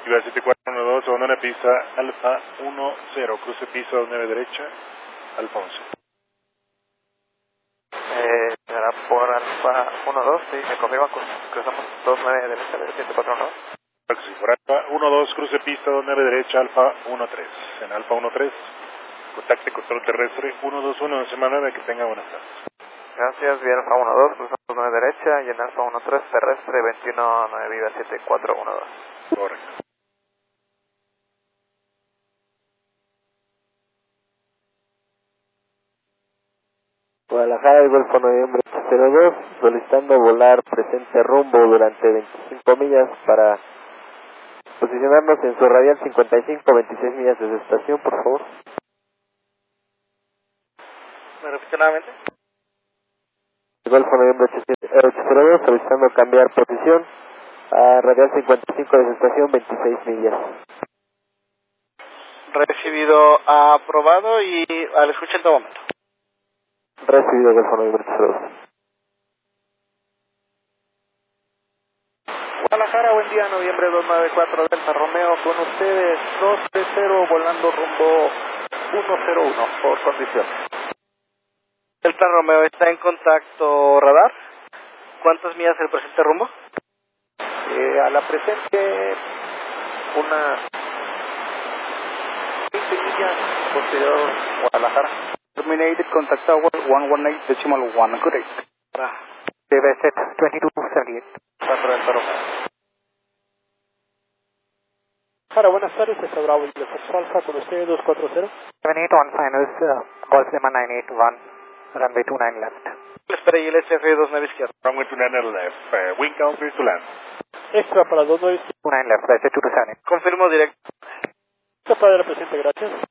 Viva 7412, abandona pista Alfa 10, cruce pista 29 derecha, Alfa 11. Será por Alfa 12, sí, me confirma, cruzamos 29 derecha de 7412. Sí, por Alfa 12, cruce pista 29 derecha, Alfa 13. En Alfa 13, contacte control terrestre 121, semana 9, que tenga buenas tardes. Gracias, vía Alfa 12, cruzamos 9 derecha y en Alfa 13 terrestre 219 Viva 7412. Correcto. Guadalajara, el Golfo Noviembre 802, solicitando volar presente rumbo durante 25 millas para posicionarnos en su radial 55, 26 millas de su estación, por favor. ¿Me repite nuevamente? El Golfo Noviembre 802, solicitando cambiar posición a radial 55 de su estación, 26 millas. Recibido, aprobado y al escucha en todo momento. Recibido, Golfo Noviembre 802. Guadalajara, buen día, noviembre 294 Delta Romeo, con ustedes 230 volando rumbo 101 por condición. Delta Romeo está en contacto radar. ¿Cuántas millas el presente rumbo? A la presente una 20 millas posterior Guadalajara. Terminated contact tower 118.1, good day. Debe ser 2278. 4 Delta Romeo. Jara, buenas tardes, es Bravo y Fox Alfa con usted 240. 781 finals, Golf Lima 981, runway 29 left. Espera y el SF29 izquierda. Runway 29 left, wing country to land. Extra para 29. 29 left, flight 227. Confirmo directo. Extra para la presente, gracias.